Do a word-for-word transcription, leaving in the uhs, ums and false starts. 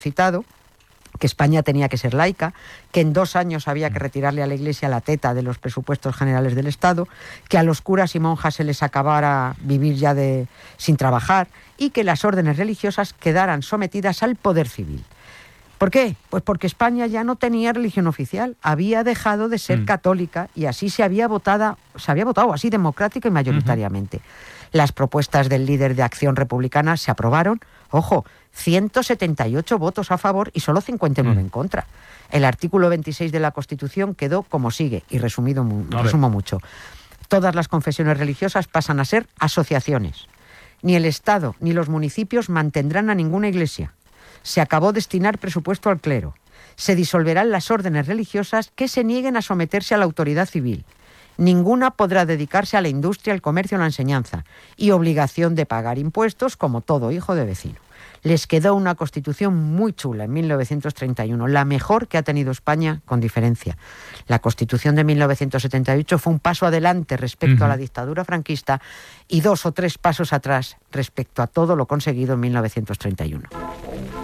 citado, que España tenía que ser laica, que en dos años había que retirarle a la Iglesia la teta de los presupuestos generales del Estado, que a los curas y monjas se les acabara vivir ya de, sin trabajar y que las órdenes religiosas quedaran sometidas al poder civil. ¿Por qué? Pues porque España ya no tenía religión oficial, había dejado de ser mm. católica y así se había votado, se había votado así democrática y mayoritariamente. Uh-huh. Las propuestas del líder de Acción Republicana se aprobaron, ojo, ciento setenta y ocho votos a favor y solo cincuenta y nueve mm. en contra. El artículo veintiséis de la Constitución quedó como sigue, y resumido, resumo mucho. Todas las confesiones religiosas pasan a ser asociaciones. Ni el Estado ni los municipios mantendrán a ninguna iglesia. Se acabó destinar presupuesto al clero. Se disolverán las órdenes religiosas que se nieguen a someterse a la autoridad civil. Ninguna podrá dedicarse a la industria, el comercio o la enseñanza. Y obligación de pagar impuestos como todo hijo de vecino. Les quedó una Constitución muy chula en mil novecientos treinta y uno, la mejor que ha tenido España con diferencia. La Constitución de mil novecientos setenta y ocho fue un paso adelante respecto uh-huh. a la dictadura franquista y dos o tres pasos atrás respecto a todo lo conseguido en mil novecientos treinta y uno.